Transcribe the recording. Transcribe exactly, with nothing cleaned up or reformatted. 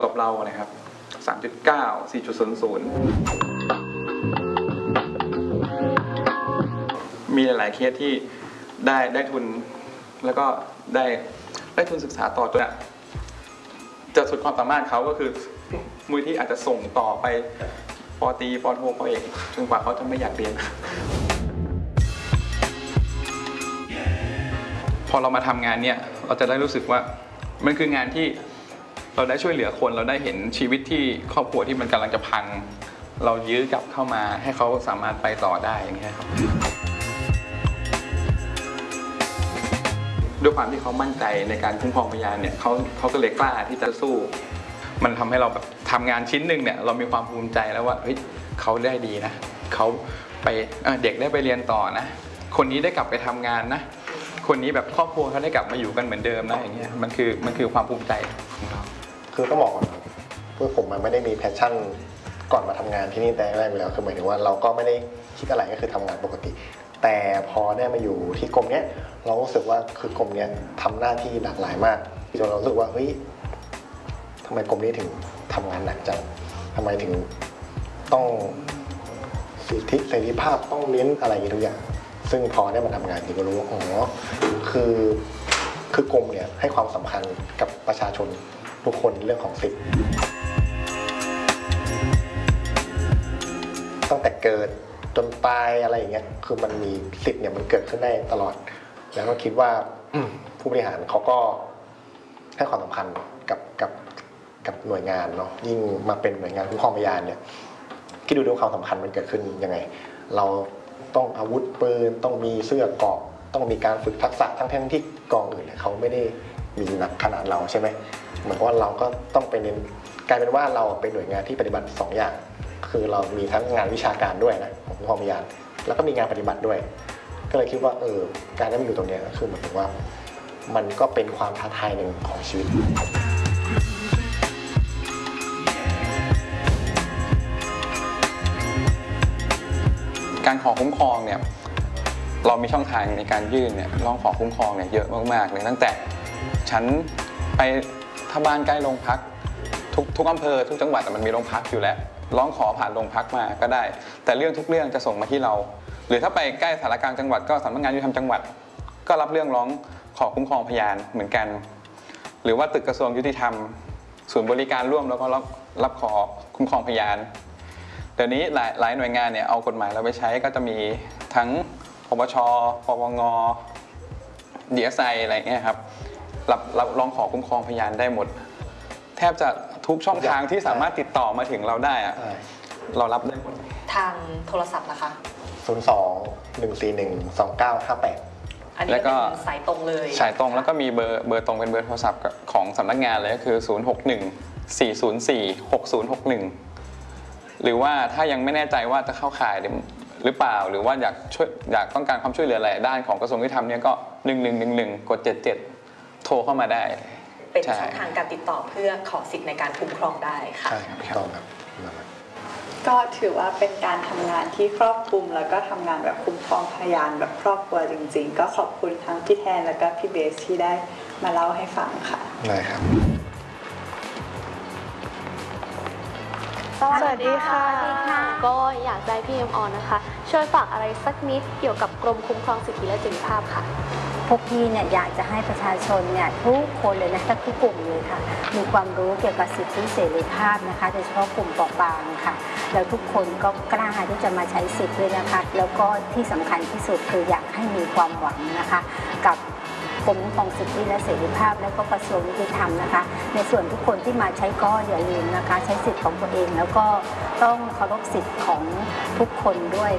กับเรานะครับ สามจุดเก้า สี่จุดศูนย์ศูนย์ มีหลายๆเคสที่ได้ได้ทุนแล้วก็ได้ได้ทุนศึกษาต่อจนจะสุดความสามารถเขาก็คือมูลที่อาจจะส่งต่อไปป.ตรี ป.โท ป.เอกจนกว่าเขาจะไม่อยากเรียนพอเรามาทำงานเนี่ยเราจะได้รู้สึกว่ามันคืองานที่เราได้ช่วยเหลือคนเราได้เห็นชีวิตที่ครอบครัวที่มันกำลังจะพังเรายื้อกลับเข้ามาให้เขาสามารถไปต่อได้อย่างเงี้ยครับด้วยความที่เขามั่นใจในการคุ้มครองพยานเนี่ยเขาเขาก็เลยกล้าที่จะสู้มันทำให้เราแบบทำงานชิ้นหนึ่งเนี่ยเรามีความภูมิใจแล้วว่าเฮ้ยเขาได้ดีนะเขาไปเด็กได้ไปเรียนต่อนะคนนี้ได้กลับไปทำงานนะคนนี้แบบครอบครัวเขาได้กลับมาอยู่กันเหมือนเดิมนะอย่างเงี้ยมันคือมันคือความภูมิใจของเราคือต้องบอกก่อนเพื่อผมมันไม่ได้มีแพชชั่นก่อนมาทำงานที่นี่แต่แรกไปแล้วคือหมายถึงว่าเราก็ไม่ได้คิดอะไรก็คือทำงานปกติแต่พอได้มาอยู่ที่กรมเนี้ยเรารู้สึกว่าคือกรมเนี้ยทำหน้าที่หลากหลายมากจนเรารู้สึกว่าเฮ้ยทำไมกรมนี้ถึงทำงานหนักจังทำไมถึงต้องสิทธิเสรีภาพต้องเน้นอะไรอย่างนี้ทุกอย่างซึ่งพอได้มาทำงานจริงก็รู้ว่าอ๋อคือคือกรมเนี่ยให้ความสำคัญกับประชาชนทุกคนเรื่องของสิทธิ์ตั้งแต่เกิดจนตายอะไรอย่างเงี้ยคือมันมีสิทธิ์เนี่ยมันเกิดขึ้นได้ตลอดแล้วก็คิดว่าผู้บริหารเขาก็ให้ความสำคัญกับกับกับหน่วยงานเนาะยิ่งมาเป็นหน่วยงานคุ้มครองพยานเนี่ยคิดดูดูความสำคัญมันเกิดขึ้นยังไงเราต้องอาวุธปืนต้องมีเสื้อเกราะต้องมีการฝึกทักษะทั้งแท่งที่กองอื่นเนี่ยเขาไม่ได้มีหนักขนาดเราใช่ไหมเหมือนว่าเราก็ต้องไปเน้นกลายเป็นว่าเราเป็นหน่วยงานที่ปฏิบัติสองอย่างคือเรามีทั้งงานวิชาการด้วยนะของคุ้มครองพยานแล้วก็มีงานปฏิบัติด้วยก็เลยคิดว่าเออการได้มาอยู่ตรงนี้คือเหมือนกับว่ามันก็เป็นความท้าทายหนึ่งของชีวิตการขอคุ้มครองเนี่ยเรามีช่องทางในการยื่นเนี่ยร้องขอคุ้มครองเนี่ยเยอะมากๆเลยตั้งแต่ฉันไปถ้าบ้านใกล้โรงพักทุกทุกอำเภอทุกจังหวัดมันมีโรงพักอยู่แล้วร้องขอผ่านโรงพักมาก็ได้แต่เรื่องทุกเรื่องจะส่งมาที่เราหรือถ้าไปใกล้สารกลางจังหวัดก็สำนักงานยุติธรรมจังหวัดก็รับเรื่องร้องขอคุ้มครองพยานเหมือนกันหรือว่าตึกกระทรวงยุติธรรมศูนย์บริการร่วมแล้วก็รับรับขอคุ้มครองพยานเดี๋ยวนี้หลายหลายหน่วยงานเนี่ยเอากฎหมายเราไปใช้ก็จะมีทั้งปปช ปปง ดี เอส ไอ อะไรเงี้ยครับรับรับร้องขอคุ้มครองพยานได้หมดแทบจะทุกช่องทางที่สามารถติดต่อมาถึงเราได้อะเรารับได้หมดทางโทรศัพท์นะคะศูนย์ สอง หนึ่ง สี่ หนึ่ง สอง เก้า ห้า แปดอันนี้เป็นสายตรงเลยสายตรงแล้วก็มีเบอร์เบอร์ตรงเป็นเบอร์โทรศัพท์ของสำนักงานเลยก็คือศูนย์ หก หนึ่ง สี่ ศูนย์ สี่ หก ศูนย์ หก หนึ่งหรือว่าถ้ายังไม่แน่ใจว่าจะเข้าข่ายหรือเปล่าหรือว่าอยากช่วยอยากต้องการความช่วยเหลืออะไรด้านของกระทรวงยุติธรรมเนี่ยก็หนึ่งหนึ่งหนึ่งหนึ่งกดเจ็ดเจ็ดโทรเข้ามาได้เป็นช่องทางการติดต่อเพื่อขอสิทธิ์ในการคุ้มครองได้ค่ะใช่ครับต้องครับก็ถือว่าเป็นการทำงานที่ครอบคลุมแล้วก็ทำงานแบบคุ้มครองพยานแบบครอบครัวจริงๆก็ขอบคุณทั้งพี่แทนแล้วก็พี่เบสที่ได้มาเล่าให้ฟังค่ะได้ครับสวัสดีค่ะก็อยากได้พี่เอ็มออนนะคะช่วยฝากอะไรสักนิดเกี่ยวกับกรมคุ้มครองสิทธิและเสรีภาพค่ะพวกพี่เนี่ยอยากจะให้ประชาชนเนี่ยทุกคนเลยนะทุกกลุ่มเลยค่ะมีความรู้เกี่ยวกับสิทธิเสรีภาพนะคะโดยเฉพาะกลุ่มเปราะบางค่ะแล้วทุกคนก็กล้าที่จะมาใช้สิทธิ์ด้วยนะคะแล้วก็ที่สำคัญที่สุดคืออยากให้มีความหวังนะคะกับกรมคุ้มครองสิทธิและเสรีภาพและก็กระทรวงยุติธรรมนะคะในส่วนทุกคนที่มาใช้ก็อย่าลืมนะคะใช้สิทธิ์ของตัวเองแล้วก็ต้องเคารพสิทธิ์ของทุกคนด้วย